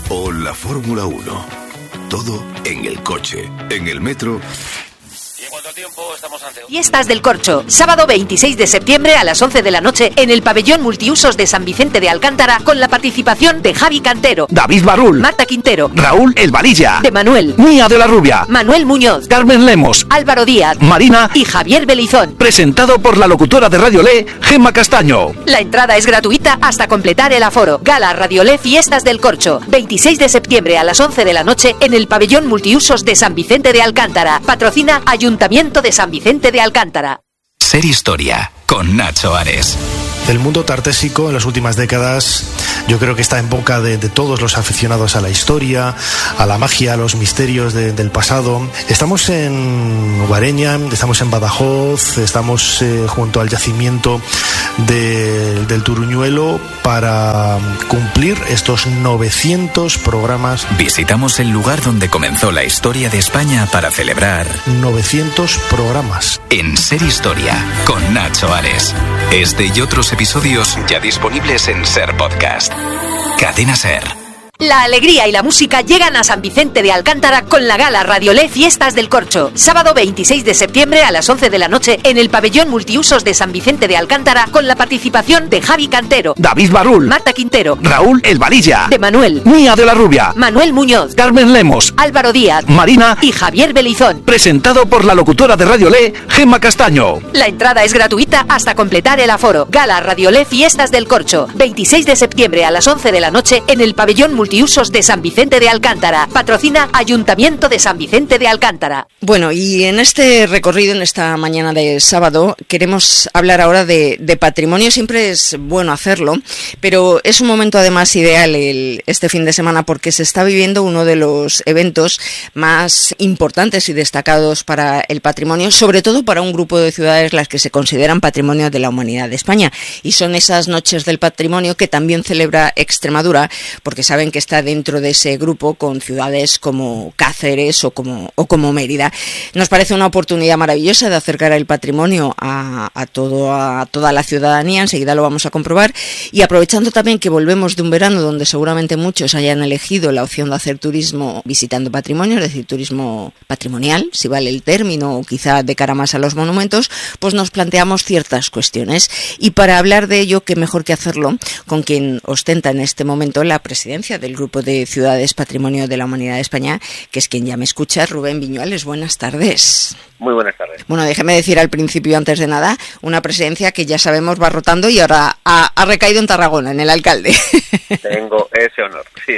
o la Fórmula 1. Todo en el coche, en el metro. Y en cuanto al tiempo, estamos ante... Fiestas del Corcho, sábado 26 de septiembre a las 11 de la noche en el pabellón multiusos de San Vicente de Alcántara, con la participación de Javi Cantero, David Barrul, Marta Quintero, Raúl El Valilla, de Manuel, Mía de la Rubia, Manuel Muñoz, Carmen Lemos, Álvaro Díaz, Marina y Javier Belizón. Presentado por la locutora de Radio Le, Gemma Castaño. La entrada es gratuita hasta completar el aforo. Gala Radio Le Fiestas del Corcho, 26 de septiembre a las 11 de la noche en el pabellón multiusos de San Vicente de Alcántara. Patrocina Ayuntamiento de San Vicente de Alcántara. Ser Historia, con Nacho Ares. El mundo tartésico en las últimas décadas yo creo que está en boca de todos los aficionados a la historia, a la magia, a los misterios del pasado. Estamos en Guareña, estamos en Badajoz, estamos junto al yacimiento del Turuñuelo para cumplir estos 900 programas. Visitamos el lugar donde comenzó la historia de España para celebrar 900 programas. En Ser Historia, con Nacho Ares. Este y otros episodios ya disponibles en Ser Podcast. Cadena Ser. La alegría y la música llegan a San Vicente de Alcántara con la gala Radio Le Fiestas del Corcho, sábado 26 de septiembre a las 11 de la noche en el pabellón multiusos de San Vicente de Alcántara, con la participación de Javi Cantero, David Barrul, Marta Quintero, Raúl El Valilla, de Manuel, Mía de la Rubia, Manuel Muñoz, Carmen Lemos, Álvaro Díaz, Marina y Javier Belizón. Presentado por la locutora de Radio Le, Gemma Castaño. La entrada es gratuita hasta completar el aforo. Gala Radio Le Fiestas del Corcho, 26 de septiembre a las 11 de la noche en el pabellón multiusos de San Vicente de Alcántara. Patrocina Ayuntamiento de San Vicente de Alcántara. Bueno, y en este recorrido, en esta mañana de sábado, queremos hablar ahora de patrimonio. Siempre es bueno hacerlo, pero es un momento además ideal este fin de semana porque se está viviendo uno de los eventos más importantes y destacados para el patrimonio, sobre todo para un grupo de ciudades las que se consideran patrimonio de la humanidad de España. Y son esas noches del patrimonio que también celebra Extremadura, porque saben que está dentro de ese grupo con ciudades como Cáceres o como Mérida. Nos parece una oportunidad maravillosa de acercar el patrimonio a toda la ciudadanía. Enseguida lo vamos a comprobar, y aprovechando también que volvemos de un verano donde seguramente muchos hayan elegido la opción de hacer turismo visitando patrimonio, es decir, turismo patrimonial, si vale el término, o quizá de cara más a los monumentos, pues nos planteamos ciertas cuestiones. Y para hablar de ello, qué mejor que hacerlo con quien ostenta en este momento la presidencia del Grupo de Ciudades Patrimonio de la Humanidad de España, que es quien ya me escucha, Rubén Viñuales. Buenas tardes. Muy buenas tardes. Bueno, déjeme decir al principio, antes de nada, una presidencia que ya sabemos va rotando y ahora ha recaído en Tarragona, en el alcalde. Tengo ese honor, sí,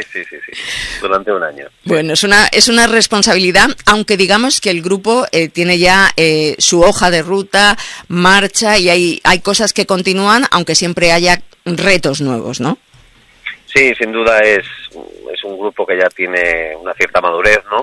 durante un año. Bueno, es una responsabilidad, aunque digamos que el grupo tiene ya su hoja de ruta, marcha, y hay cosas que continúan, aunque siempre haya retos nuevos, ¿no? Sí, sin duda es un grupo que ya tiene una cierta madurez, ¿no?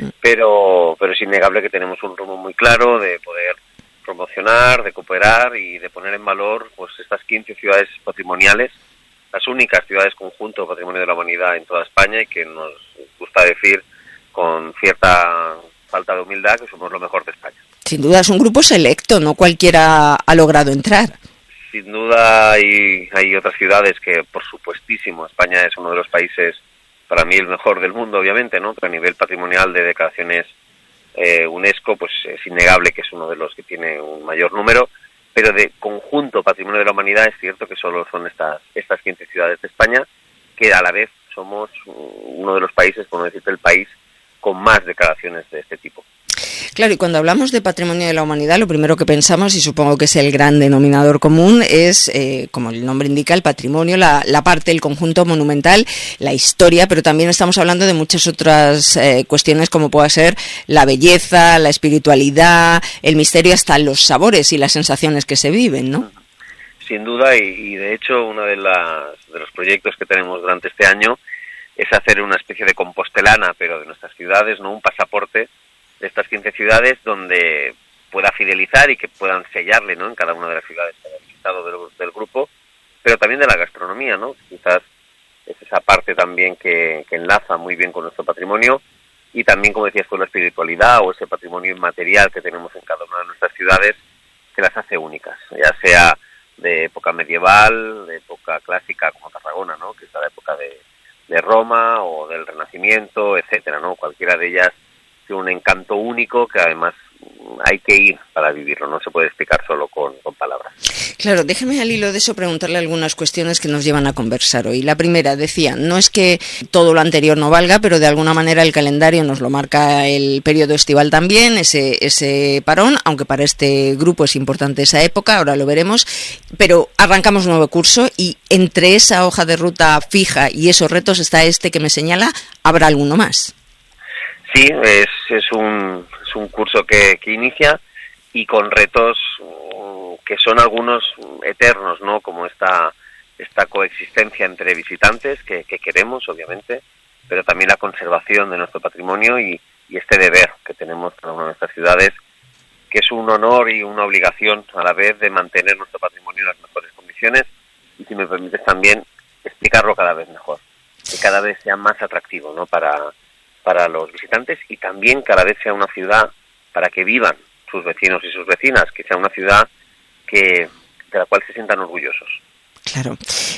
Pero es innegable que tenemos un rumbo muy claro de poder promocionar, de cooperar y de poner en valor pues estas 15 ciudades patrimoniales, las únicas ciudades conjunto patrimonio de la humanidad en toda España, y que nos gusta decir con cierta falta de humildad que somos lo mejor de España. Sin duda es un grupo selecto, no cualquiera ha logrado entrar. Sin duda hay otras ciudades que, por supuestísimo, España es uno de los países, para mí el mejor del mundo, obviamente, ¿no? Pero a nivel patrimonial de declaraciones UNESCO, pues es innegable que es uno de los que tiene un mayor número, pero de conjunto patrimonio de la humanidad es cierto que solo son estas 15 ciudades de España, que a la vez somos uno de los países, por no decirte el país, con más declaraciones de este tipo. Claro, y cuando hablamos de patrimonio de la humanidad, lo primero que pensamos, y supongo que es el gran denominador común, es, como el nombre indica, el patrimonio, la parte, el conjunto monumental, la historia, pero también estamos hablando de muchas otras cuestiones, como pueda ser la belleza, la espiritualidad, el misterio, hasta los sabores y las sensaciones que se viven, ¿no? Sin duda, y de hecho uno de los proyectos que tenemos durante este año es hacer una especie de compostelana, pero de nuestras ciudades, ¿no? Un pasaporte de estas 15 ciudades donde pueda fidelizar y que puedan sellarle, ¿no? En cada una de las ciudades que haya visitado del grupo, pero también de la gastronomía, ¿no? Quizás es esa parte también que enlaza muy bien con nuestro patrimonio, y también, como decías, con la espiritualidad o ese patrimonio inmaterial que tenemos en cada una de nuestras ciudades, que las hace únicas, ya sea de época medieval, de época clásica como Tarragona, ¿no? Que es la época Roma o del Renacimiento, etcétera, ¿no? Cualquiera de ellas tiene un encanto único que además hay que ir para vivirlo, no se puede explicar solo con palabras. Claro, déjeme al hilo de eso preguntarle algunas cuestiones que nos llevan a conversar hoy. La primera, decía, no es que todo lo anterior no valga, pero de alguna manera el calendario nos lo marca el periodo estival también, ese parón, aunque para este grupo es importante esa época, ahora lo veremos, pero arrancamos nuevo curso y entre esa hoja de ruta fija y esos retos está este que me señala, ¿habrá alguno más? Sí, es un curso que inicia y con retos que son algunos eternos, ¿no? Como esta coexistencia entre visitantes que queremos, obviamente, pero también la conservación de nuestro patrimonio y este deber que tenemos para una de nuestras ciudades, que es un honor y una obligación a la vez de mantener nuestro patrimonio en las mejores condiciones y, si me permites, también explicarlo cada vez mejor, que cada vez sea más atractivo, ¿no? Para los visitantes y también cada vez sea una ciudad para que vivan sus vecinos y sus vecinas, que sea una ciudad de la cual se sientan orgullosos. Claro.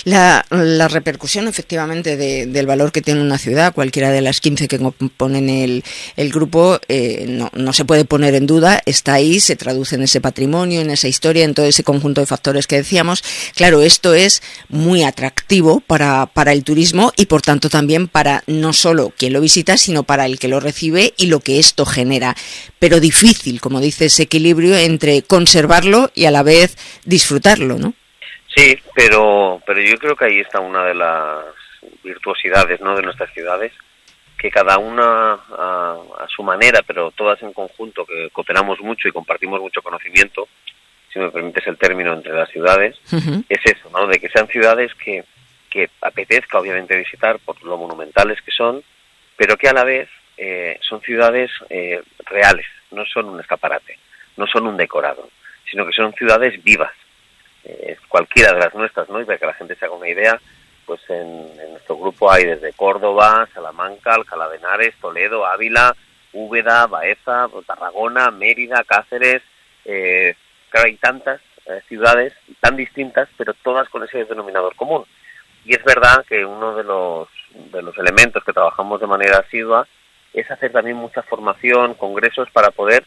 La repercusión efectivamente del valor que tiene una ciudad, cualquiera de las 15 que componen el grupo, no se puede poner en duda, está ahí, se traduce en ese patrimonio, en esa historia, en todo ese conjunto de factores que decíamos. Claro, esto es muy atractivo para el turismo y por tanto también para no solo quien lo visita, sino para el que lo recibe y lo que esto genera. Pero difícil, como dice, ese equilibrio entre conservarlo y a la vez disfrutarlo, ¿no? Sí, pero yo creo que ahí está una de las virtuosidades, ¿no?, de nuestras ciudades, que cada una a su manera, pero todas en conjunto, que cooperamos mucho y compartimos mucho conocimiento, si me permites el término, entre las ciudades, es eso, ¿no?, de que sean ciudades que apetezca obviamente visitar por lo monumentales que son, pero que a la vez son ciudades reales, no son un escaparate, no son un decorado, sino que son ciudades vivas. Cualquiera de las nuestras, ¿no? Y para que la gente se haga una idea, pues en nuestro grupo hay desde Córdoba, Salamanca, Alcalá de Henares, Toledo, Ávila, Úbeda, Baeza, Tarragona, Mérida, Cáceres, claro, hay tantas ciudades tan distintas, pero todas con ese denominador común. Y es verdad que uno de los elementos que trabajamos de manera asidua es hacer también mucha formación, congresos para poder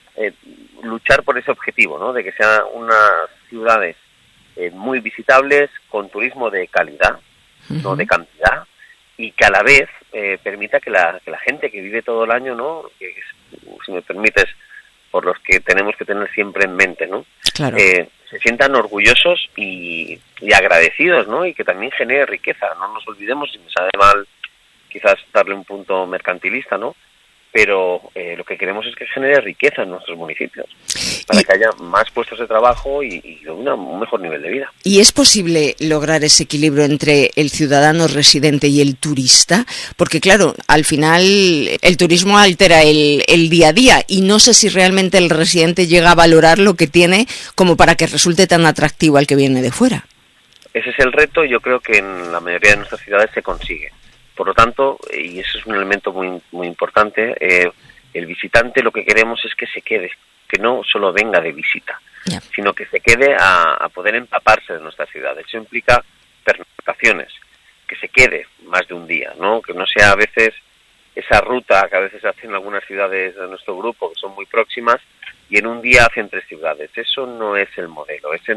luchar por ese objetivo, ¿no?, de que sean unas ciudades muy visitables, con turismo de calidad, no de cantidad, y que a la vez permita que la gente que vive todo el año, ¿no?, que, si me permites, por los que tenemos que tener siempre en mente, ¿no?, claro, se sientan orgullosos y agradecidos, ¿no?, y que también genere riqueza. No nos olvidemos, si me sabe mal quizás darle un punto mercantilista, ¿no?, pero lo que queremos es que genere riqueza en nuestros municipios, para que haya más puestos de trabajo y un mejor nivel de vida. ¿Y es posible lograr ese equilibrio entre el ciudadano residente y el turista? Porque claro, al final el turismo altera el día a día y no sé si realmente el residente llega a valorar lo que tiene como para que resulte tan atractivo al que viene de fuera. Ese es el reto, y yo creo que en la mayoría de nuestras ciudades se consigue. Por lo tanto, y eso es un elemento muy, muy importante, el visitante lo que queremos es que se quede, que no solo venga de visita, sino que se quede a poder empaparse de nuestra ciudad. Eso implica pernoctaciones, que se quede más de un día, ¿no?, que no sea a veces esa ruta que a veces hacen algunas ciudades de nuestro grupo, que son muy próximas, y en un día hacen 3 ciudades. Eso no es el modelo, esa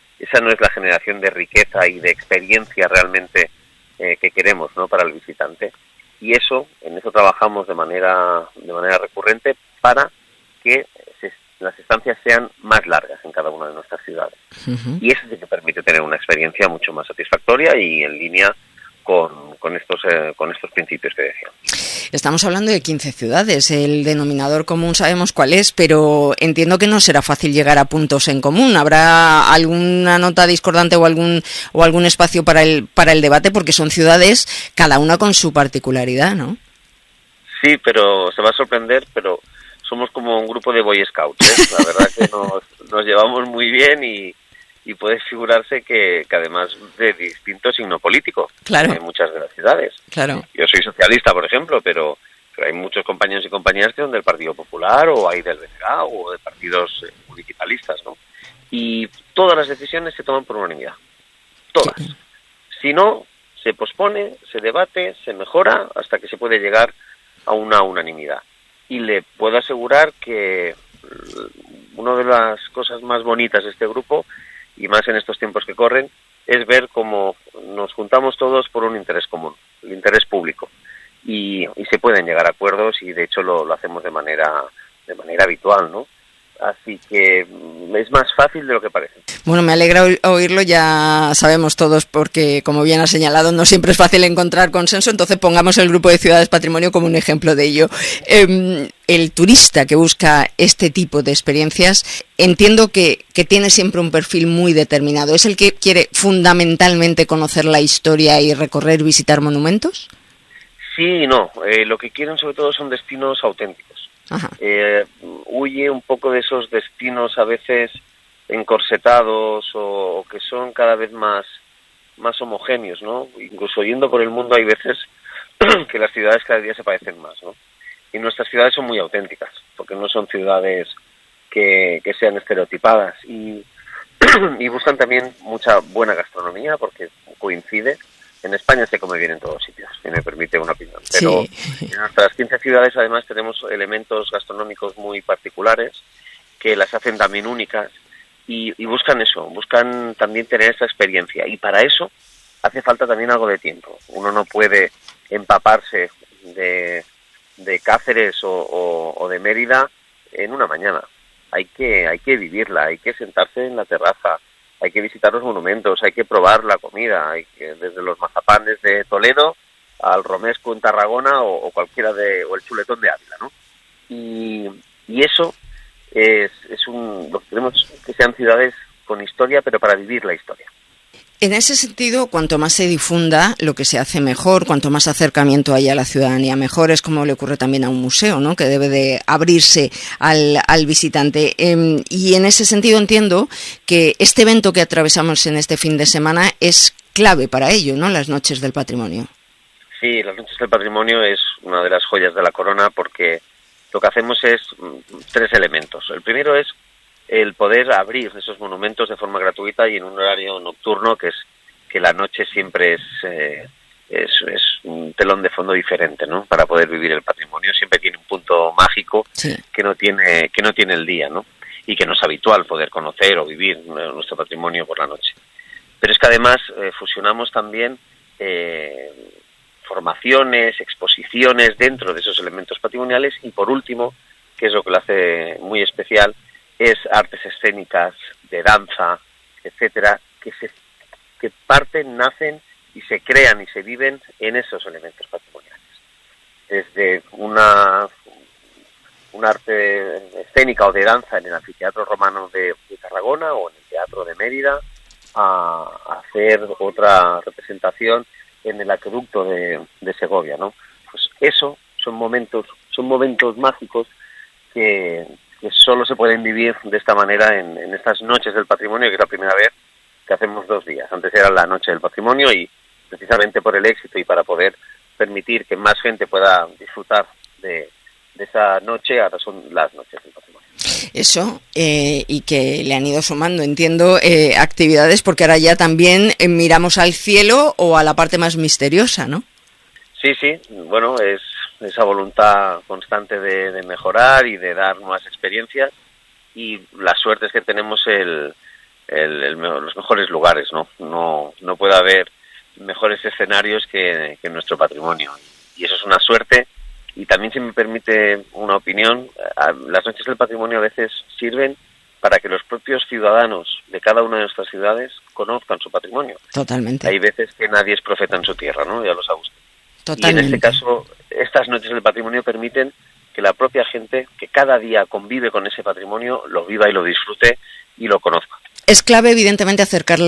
no es la generación de riqueza y de experiencia realmente que queremos, ¿no?, para el visitante. Y en eso trabajamos de manera recurrente para que las estancias sean más largas en cada una de nuestras ciudades. Y eso sí que permite tener una experiencia mucho más satisfactoria y en línea con estos principios que decía. Estamos hablando de 15 ciudades. El denominador común sabemos cuál es, pero entiendo que no será fácil llegar a puntos en común. ¿Habrá alguna nota discordante o algún espacio para el debate? Porque son ciudades, cada una con su particularidad, ¿no? Sí, pero se va a sorprender, pero somos como un grupo de Boy Scouts, ¿eh? La verdad que nos llevamos muy bien y puede figurarse que además de distinto signo político, claro, en muchas de las ciudades. Claro. Yo soy socialista, por ejemplo, pero hay muchos compañeros y compañeras que son del Partido Popular o hay del BCA o de partidos municipalistas, ¿no? Y todas las decisiones se toman por unanimidad. Todas. Sí. Si no, se pospone, se debate, se mejora hasta que se puede llegar a una unanimidad. Y le puedo asegurar que una de las cosas más bonitas de este grupo, y más en estos tiempos que corren, es ver cómo nos juntamos todos por un interés común, el interés público. Y se pueden llegar a acuerdos, y de hecho lo hacemos de manera habitual, ¿no? Así que es más fácil de lo que parece. Bueno, me alegra oírlo, ya sabemos todos, porque como bien ha señalado, no siempre es fácil encontrar consenso, entonces pongamos el Grupo de Ciudades Patrimonio como un ejemplo de ello. El turista que busca este tipo de experiencias, entiendo que tiene siempre un perfil muy determinado. ¿Es el que quiere fundamentalmente conocer la historia y recorrer, visitar monumentos? Sí y no. Lo que quieren sobre todo son destinos auténticos. Huye un poco de esos destinos a veces encorsetados o que son cada vez más homogéneos, ¿no? Incluso yendo por el mundo hay veces que las ciudades cada día se parecen más, ¿no? Y nuestras ciudades son muy auténticas, porque no son ciudades que sean estereotipadas, y buscan también mucha buena gastronomía, porque coincide. En España se come bien en todos sitios, si me permite una opinión. Pero sí, en nuestras 15 ciudades además tenemos elementos gastronómicos muy particulares que las hacen también únicas, y buscan eso, buscan también tener esa experiencia. Y para eso hace falta también algo de tiempo. Uno no puede empaparse de Cáceres o de Mérida en una mañana. Hay que vivirla, hay que sentarse en la terraza, hay que visitar los monumentos, hay que probar la comida, desde los mazapanes de Toledo al romesco en Tarragona o o el chuletón de Ávila, ¿no? Y eso es lo que queremos, que sean ciudades con historia, pero para vivir la historia. En ese sentido, cuanto más se difunda lo que se hace mejor, cuanto más acercamiento haya a la ciudadanía mejor, es como le ocurre también a un museo, ¿no? Que debe de abrirse al visitante. Y en ese sentido entiendo que este evento que atravesamos en este fin de semana es clave para ello, ¿no? Las Noches del Patrimonio. Sí, las Noches del Patrimonio es una de las joyas de la corona, porque lo que hacemos es 3 elementos. El primero es el poder abrir esos monumentos de forma gratuita y en un horario nocturno, que es que la noche siempre es un telón de fondo diferente, ¿no? Para poder vivir el patrimonio siempre tiene un punto mágico, sí, que no tiene el día, ¿no? Y que no es habitual poder conocer o vivir nuestro patrimonio por la noche. Pero es que además fusionamos también formaciones, exposiciones dentro de esos elementos patrimoniales, y por último, que es lo que lo hace muy especial, es artes escénicas, de danza, etcétera, que parten, nacen y se crean y se viven en esos elementos patrimoniales. Desde un arte escénica o de danza en el Anfiteatro Romano de Tarragona o en el Teatro de Mérida, a hacer otra representación en el Acueducto de Segovia, ¿no? Pues eso son momentos mágicos que solo se pueden vivir de esta manera en estas Noches del Patrimonio, que es la primera vez que hacemos 2 días. Antes era la Noche del Patrimonio, y precisamente por el éxito y para poder permitir que más gente pueda disfrutar de esa noche, ahora son las Noches del Patrimonio. Eso, y que le han ido sumando, entiendo, actividades, porque ahora ya también miramos al cielo o a la parte más misteriosa, ¿no? Sí, bueno, es esa voluntad constante de mejorar y de dar nuevas experiencias, y la suerte es que tenemos los mejores lugares, ¿no? No puede haber mejores escenarios que nuestro patrimonio, y eso es una suerte. Y también, si me permite una opinión, las Noches del Patrimonio a veces sirven para que los propios ciudadanos de cada una de nuestras ciudades conozcan su patrimonio. Totalmente. Hay veces que nadie es profeta en su tierra, ¿no? Ya lo sabe usted. Totalmente. Y en este caso, estas Noches del Patrimonio permiten que la propia gente que cada día convive con ese patrimonio lo viva y lo disfrute y lo conozca. Es clave, evidentemente, acercar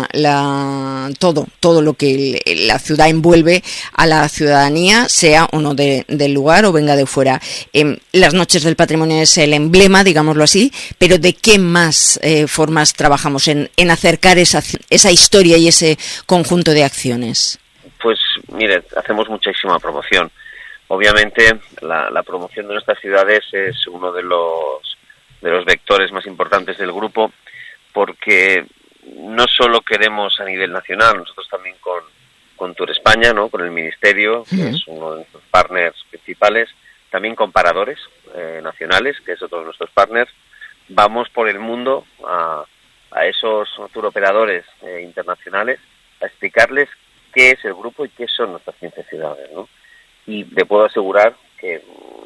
todo lo que la ciudad envuelve a la ciudadanía, sea o no del lugar o venga de fuera. Las Noches del Patrimonio es el emblema, digámoslo así, pero ¿de qué más formas trabajamos en acercar esa historia y ese conjunto de acciones? Pues, mire, hacemos muchísima promoción. Obviamente, la promoción de nuestras ciudades es uno de los vectores más importantes del grupo, porque no solo queremos a nivel nacional, nosotros también con Tour España, ¿no? Con el Ministerio, que es uno de nuestros partners principales, también con paradores nacionales, que es otro de nuestros partners. Vamos por el mundo a esos tour operadores internacionales a explicarles qué es el grupo y qué son nuestras 15 ciudades, ¿no? Y le puedo asegurar que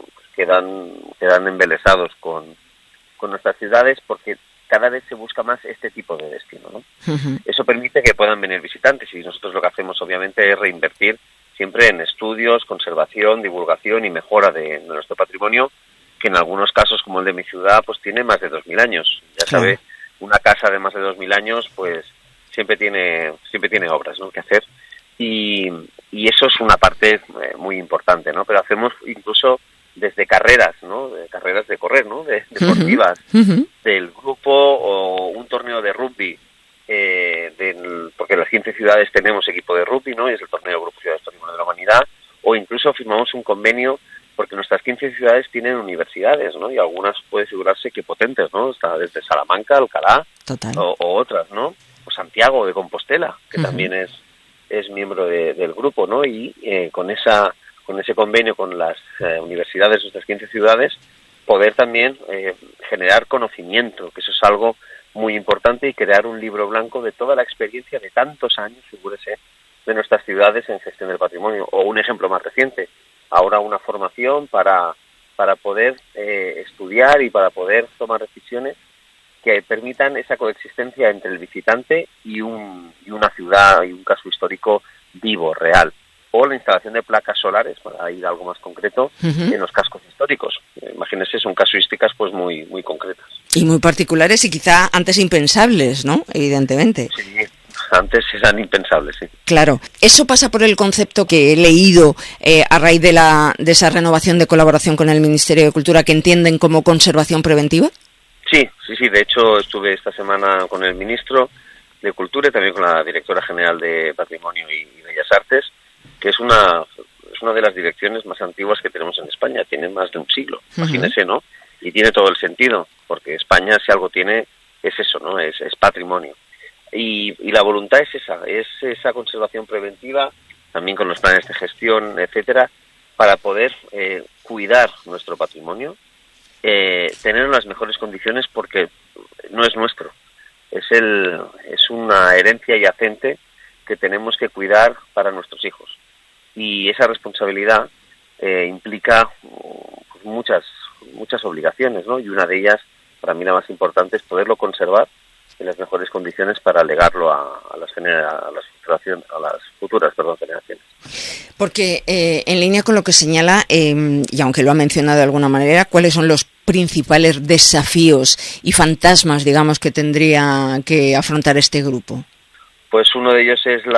quedan embelesados con nuestras ciudades, porque cada vez se busca más este tipo de destino, ¿no? Eso permite que puedan venir visitantes, y nosotros lo que hacemos obviamente es reinvertir siempre en estudios, conservación, divulgación y mejora de nuestro patrimonio, que en algunos casos, como el de mi ciudad, pues tiene más de 2000 años. Ya sabe, una casa de más de 2000 años, pues siempre tiene obras, ¿no?, que hacer, y eso es una parte muy importante, ¿no? Pero hacemos incluso desde carreras, ¿no? De carreras de correr, ¿no? Deportivas, del grupo, o un torneo de rugby, porque en las 15 ciudades tenemos equipo de rugby, ¿no? Y es el torneo Grupo Ciudades Patrimonio de la Humanidad. O incluso firmamos un convenio, porque nuestras 15 ciudades tienen universidades, ¿no? Y algunas puede figurarse que potentes, ¿no? Está desde Salamanca, Alcalá, o otras, ¿no? O Santiago de Compostela, que también es miembro del grupo, ¿no? Y con ese convenio con las universidades de nuestras 15 ciudades, poder también generar conocimiento, que eso es algo muy importante, y crear un libro blanco de toda la experiencia de tantos años, figúrese, de nuestras ciudades en gestión del patrimonio. O un ejemplo más reciente, ahora una formación para poder estudiar y para poder tomar decisiones que permitan esa coexistencia entre el visitante y una ciudad y un caso histórico vivo, real. O la instalación de placas solares, para ir a algo más concreto, en los cascos históricos. Imagínense, son casuísticas pues muy muy concretas. Y muy particulares, y quizá antes impensables, ¿no? Evidentemente. Sí, antes eran impensables, sí. Claro. ¿Eso pasa por el concepto que he leído a raíz de esa renovación de colaboración con el Ministerio de Cultura, que entienden como conservación preventiva? Sí. De hecho, estuve esta semana con el Ministro de Cultura y también con la Directora General de Patrimonio y Bellas Artes, que es una de las direcciones más antiguas que tenemos en España. Tiene más de un siglo, imagínese, ¿no? Y tiene todo el sentido, porque España, si algo tiene, es eso, ¿no? Es patrimonio. Y la voluntad es esa conservación preventiva, también con los planes de gestión, etcétera, para poder cuidar nuestro patrimonio, tenerlo en las mejores condiciones, porque no es nuestro. Es una herencia yacente que tenemos que cuidar para nuestros hijos. Y esa responsabilidad implica pues, muchas obligaciones, ¿no? Y una de ellas, para mí la más importante, es poderlo conservar en las mejores condiciones para legarlo a las futuras generaciones. Porque en línea con lo que señala, y aunque lo ha mencionado de alguna manera, ¿cuáles son los principales desafíos y fantasmas, digamos, que tendría que afrontar este grupo? Pues uno de ellos es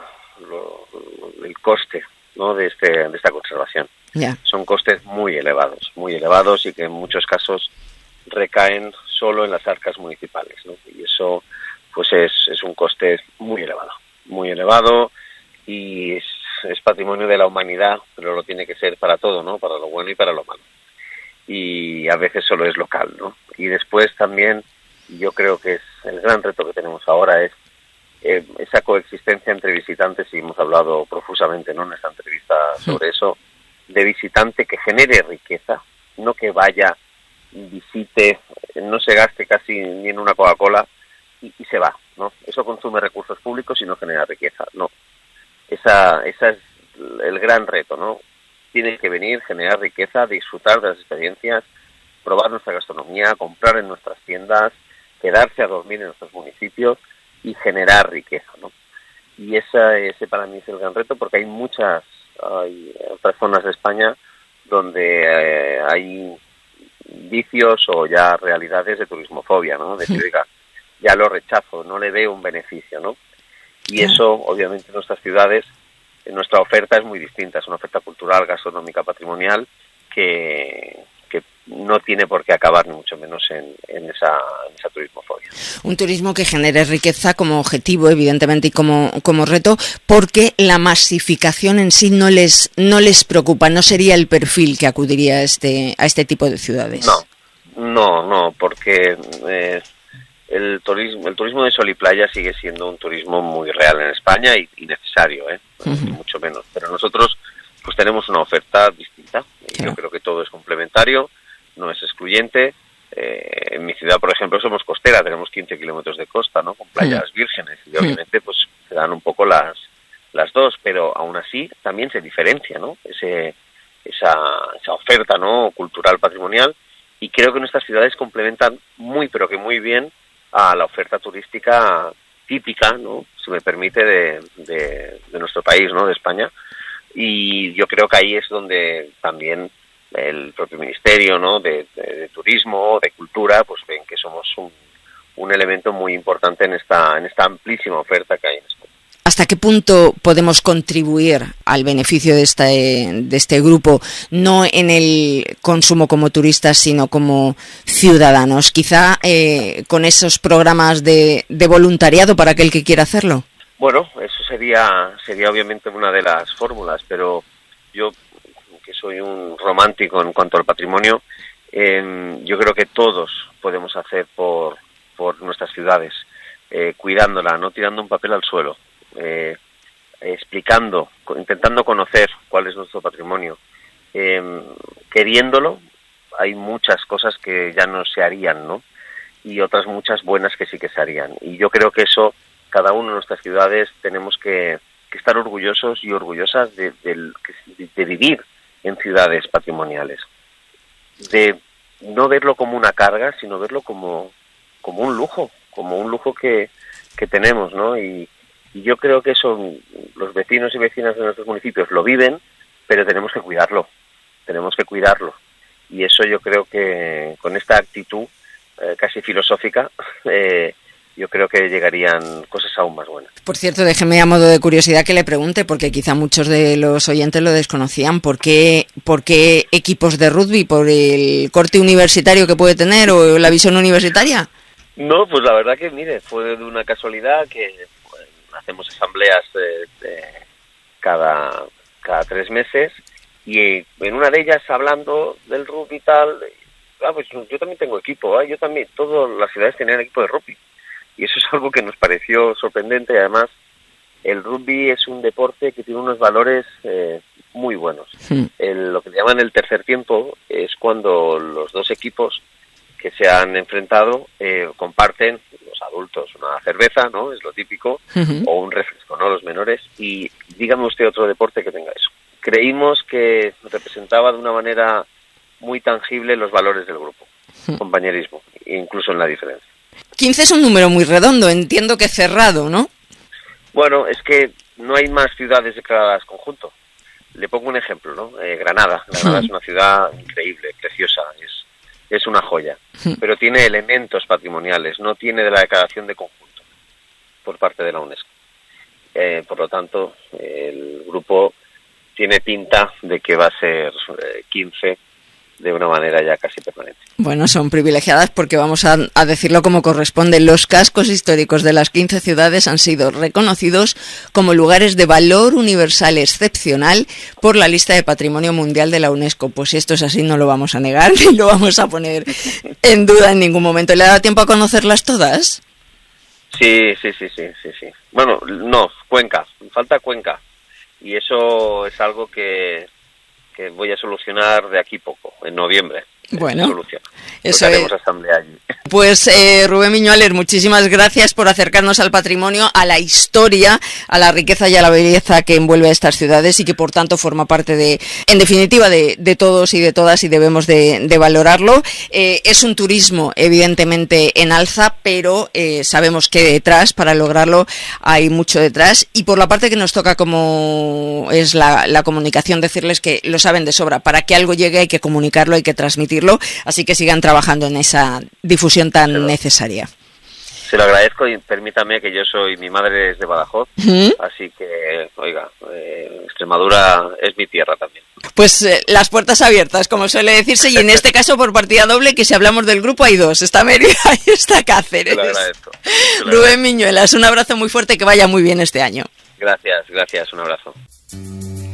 el coste, ¿no?, de esta conservación. Son costes muy elevados, y que en muchos casos recaen solo en las arcas municipales, ¿no? Y eso pues es un coste muy elevado, y es patrimonio de la humanidad, pero lo tiene que ser para todo, ¿no? Para lo bueno y para lo malo. Y a veces solo es local, ¿no? Y después también, yo creo que es el gran reto que tenemos ahora, es esa coexistencia entre visitantes, y hemos hablado profusamente, ¿no?, en esta entrevista sobre eso, de visitante que genere riqueza, no que vaya, visite, no se gaste casi ni en una Coca-Cola y se va, ¿no? Eso consume recursos públicos y no genera riqueza, no. Esa es el gran reto, ¿no? Tiene que venir, generar riqueza, disfrutar de las experiencias, probar nuestra gastronomía, comprar en nuestras tiendas, quedarse a dormir en nuestros municipios y generar riqueza, ¿no? Y ese para mí es el gran reto, porque hay otras zonas de España donde hay vicios o ya realidades de turismofobia, ¿no? De decir, oiga, ya lo rechazo, no le veo un beneficio, ¿no? Y eso, obviamente, en nuestras ciudades, en nuestra oferta es muy distinta, es una oferta cultural, gastronómica, patrimonial, que no tiene por qué acabar, ni mucho menos en esa turismofobia. Un turismo que genere riqueza como objetivo, evidentemente, y como reto, porque la masificación en sí no les preocupa, no sería el perfil que acudiría a este tipo de ciudades. No, porque el turismo de sol y playa sigue siendo un turismo muy real en España y necesario, ni mucho menos. Pero nosotros pues tenemos una oferta distinta. Yo creo que todo es complementario, no es excluyente. En mi ciudad, por ejemplo, somos costera, tenemos 15 kilómetros de costa, ¿no? Con playas vírgenes, y obviamente pues se dan un poco las dos, pero aún así también se diferencia, ¿no? Esa oferta, ¿no? Cultural, patrimonial, y creo que nuestras ciudades complementan muy, pero que muy bien a la oferta turística típica, ¿no? Si me permite, de nuestro país, ¿no? De España. Y yo creo que ahí es donde también el propio Ministerio, ¿no? de Turismo, de Cultura, pues ven que somos un elemento muy importante en esta amplísima oferta que hay en España. ¿Hasta qué punto podemos contribuir al beneficio de este grupo, no en el consumo como turistas, sino como ciudadanos? Quizá con esos programas de voluntariado para aquel que quiera hacerlo. Bueno, eso sería obviamente una de las fórmulas, pero yo, que soy un romántico en cuanto al patrimonio, yo creo que todos podemos hacer por nuestras ciudades, cuidándola, no tirando un papel al suelo, explicando, intentando conocer cuál es nuestro patrimonio, queriéndolo. Hay muchas cosas que ya no se harían, ¿no? Y otras muchas buenas que sí que se harían. Y yo creo que eso, cada uno de nuestras ciudades tenemos que estar orgullosos y orgullosas de vivir en ciudades patrimoniales, de no verlo como una carga, sino verlo como un lujo que tenemos, ¿no? Y yo creo que eso los vecinos y vecinas de nuestros municipios lo viven, pero tenemos que cuidarlo. Y eso yo creo que con esta actitud casi filosófica, yo creo que llegarían cosas aún más buenas. Por cierto, déjeme a modo de curiosidad que le pregunte, porque quizá muchos de los oyentes lo desconocían, ¿por qué equipos de rugby? ¿Por el corte universitario que puede tener o la visión universitaria? No, pues la verdad que, mire, fue de una casualidad que hacemos asambleas cada 3 meses, y en una de ellas, hablando del rugby y tal, pues yo también tengo equipo, yo también, todas las ciudades tenían equipo de rugby. Y eso es algo que nos pareció sorprendente, y además el rugby es un deporte que tiene unos valores muy buenos. Lo que llaman el tercer tiempo es cuando los dos equipos que se han enfrentado comparten, los adultos, una cerveza, ¿no? Es lo típico, o un refresco, ¿no? Los menores. Y dígame usted otro deporte que tenga eso. Creímos que representaba de una manera muy tangible los valores del grupo, compañerismo, incluso en la diferencia. 15 es un número muy redondo, entiendo que cerrado, ¿no? Bueno, es que no hay más ciudades declaradas conjunto. Le pongo un ejemplo, ¿no? Granada. Granada es una ciudad increíble, preciosa, es una joya, pero tiene elementos patrimoniales, no tiene de la declaración de conjunto por parte de la UNESCO. Por lo tanto, el grupo tiene pinta de que va a ser 15 de una manera ya casi permanente. Bueno, son privilegiadas porque vamos a decirlo como corresponde. Los cascos históricos de las 15 ciudades han sido reconocidos como lugares de valor universal excepcional por la lista de Patrimonio Mundial de la UNESCO. Pues si esto es así, no lo vamos a negar ni lo vamos a poner en duda en ningún momento. ¿Le ha dado tiempo a conocerlas todas? Sí. Bueno, no, Cuenca, falta Cuenca. Y eso es algo que voy a solucionar de aquí poco, en noviembre. Bueno, eso haremos asamblea allí. Pues Rubén Miñuales, muchísimas gracias por acercarnos al patrimonio, a la historia, a la riqueza y a la belleza que envuelve a estas ciudades y que por tanto forma parte en definitiva de todos y de todas, y debemos de valorarlo. Es un turismo evidentemente en alza, pero sabemos que detrás, para lograrlo, hay mucho detrás, y por la parte que nos toca, como es la comunicación, decirles que lo saben de sobra. Para que algo llegue hay que comunicarlo, hay que transmitirlo, así que sigan trabajando en esa difusión tan necesaria. Se lo agradezco, y permítame que mi madre es de Badajoz, así que, oiga, Extremadura es mi tierra también. Pues las puertas abiertas, como suele decirse, y en este caso por partida doble, que si hablamos del grupo hay dos, está Mérida y está Cáceres. Se lo agradezco. Rubén Miñuelas, un abrazo muy fuerte, que vaya muy bien este año. Gracias, un abrazo.